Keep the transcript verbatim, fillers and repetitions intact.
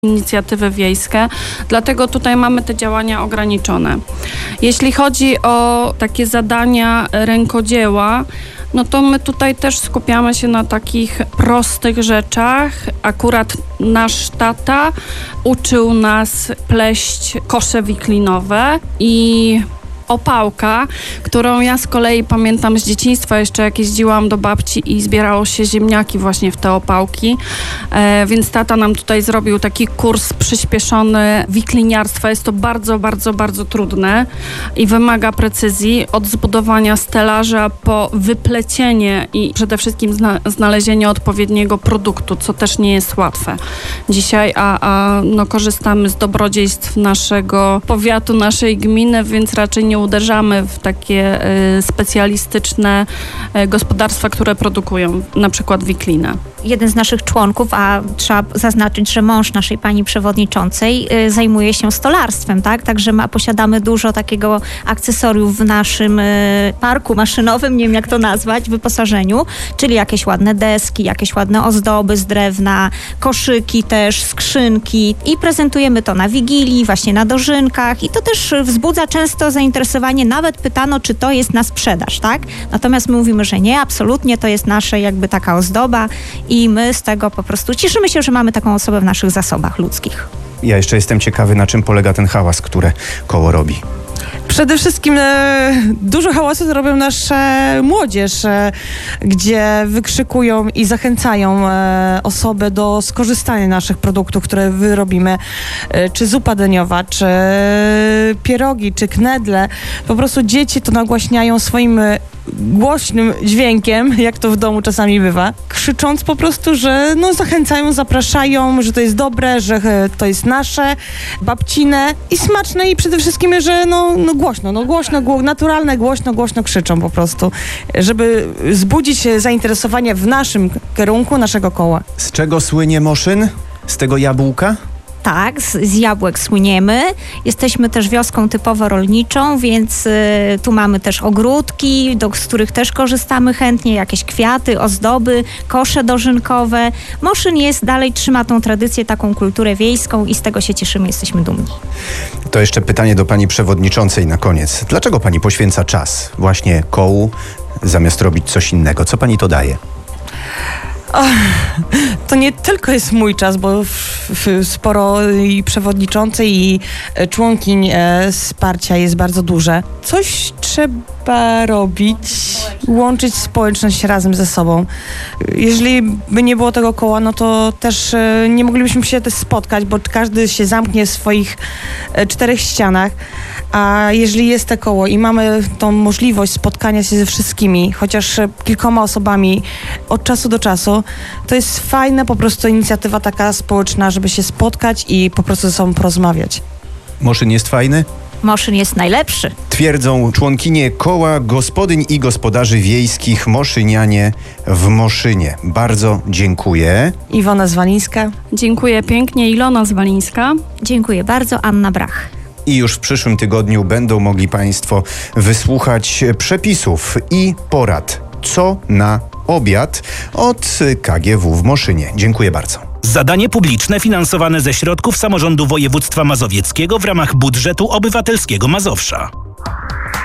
inicjatywy wiejskie, dlatego tutaj mamy te działania ograniczone. Jeśli chodzi o takie zadania rękodzieła, no to my tutaj też skupiamy się na takich prostych rzeczach. Akurat nasz tata uczył nas pleść kosze wiklinowe i opałka, którą ja z kolei pamiętam z dzieciństwa, jeszcze jak jeździłam do babci i zbierało się ziemniaki właśnie w te opałki, e, więc tata nam tutaj zrobił taki kurs przyspieszony wikliniarstwa. Jest to bardzo, bardzo, bardzo trudne i wymaga precyzji od zbudowania stelaża po wyplecienie i przede wszystkim zna- znalezienie odpowiedniego produktu, co też nie jest łatwe dzisiaj, a, a no, korzystamy z dobrodziejstw naszego powiatu, naszej gminy, więc raczej nie uderzamy w takie y, specjalistyczne y, gospodarstwa, które produkują na przykład wiklinę. Jeden z naszych członków, a trzeba zaznaczyć, że mąż naszej pani przewodniczącej y, zajmuje się stolarstwem, tak? Także ma, posiadamy dużo takiego akcesoriów w naszym y, parku maszynowym, nie wiem jak to nazwać, wyposażeniu, czyli jakieś ładne deski, jakieś ładne ozdoby z drewna, koszyki też, skrzynki i prezentujemy to na Wigilii, właśnie na dożynkach i to też wzbudza często zainteresowanie, nawet pytano, czy to jest na sprzedaż, tak? Natomiast my mówimy, że nie, absolutnie, to jest nasza jakby taka ozdoba i my z tego po prostu cieszymy się, że mamy taką osobę w naszych zasobach ludzkich. Ja jeszcze jestem ciekawy, na czym polega ten hałas, który koło robi. Przede wszystkim e, dużo hałasu to robią nasza młodzież, e, gdzie wykrzykują i zachęcają e, osoby do skorzystania naszych produktów, które wyrobimy, e, czy zupa deniowa, czy e, pierogi, czy knedle. Po prostu dzieci to nagłaśniają swoim e, głośnym dźwiękiem, jak to w domu czasami bywa, krzycząc po prostu, że no, zachęcają, zapraszają, że to jest dobre, że e, to jest nasze, babcine i smaczne i przede wszystkim, że no, no głośno, no głośno, gło, naturalne, głośno, głośno krzyczą po prostu, żeby wzbudzić zainteresowanie w naszym kierunku, naszego koła. Z czego słynie Moszyn? Z tego jabłka? Tak, z, z jabłek słyniemy. Jesteśmy też wioską typowo rolniczą, więc y, tu mamy też ogródki, do, z których też korzystamy chętnie, jakieś kwiaty, ozdoby, kosze dożynkowe. Moszyn jest, dalej trzyma tą tradycję, taką kulturę wiejską i z tego się cieszymy, jesteśmy dumni. To jeszcze pytanie do pani przewodniczącej na koniec. Dlaczego pani poświęca czas właśnie kołu, zamiast robić coś innego? Co pani to daje? Oh, to nie tylko jest mój czas, bo w, w, sporo i przewodniczącej i członkiń e, wsparcia jest bardzo duże. Coś trzeba robić, łączyć społeczność razem ze sobą. Jeżeli by nie było tego koła, no to też e, nie moglibyśmy się też spotkać, bo każdy się zamknie w swoich e, czterech ścianach. A jeżeli jest to koło i mamy tą możliwość spotkania się ze wszystkimi, chociaż kilkoma osobami od czasu do czasu, to jest fajna po prostu inicjatywa taka społeczna, żeby się spotkać i po prostu ze sobą porozmawiać. Moszyn jest fajny? Moszyn jest najlepszy. Twierdzą członkinie Koła Gospodyń i Gospodarzy Wiejskich Moszynianie w Moszynie. Bardzo dziękuję. Iwona Zwalińska. Dziękuję pięknie. Ilona Zwalińska. Dziękuję bardzo. Anna Brach. I już w przyszłym tygodniu będą mogli państwo wysłuchać przepisów i porad, co na obiad od K G W w Moszynie. Dziękuję bardzo. Zadanie publiczne finansowane ze środków samorządu województwa mazowieckiego w ramach budżetu obywatelskiego Mazowsza.